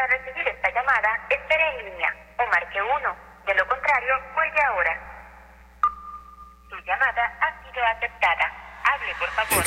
recibir esta llamada, espere en línea o marque 1. De lo contrario, cuelgue ahora. Su llamada ha sido aceptada. Hable, por favor,